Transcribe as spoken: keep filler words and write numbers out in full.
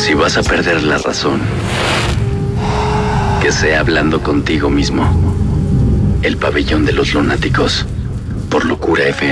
Si vas a perder la razón, que sea hablando contigo mismo. El pabellón de los lunáticos, por Locura F M.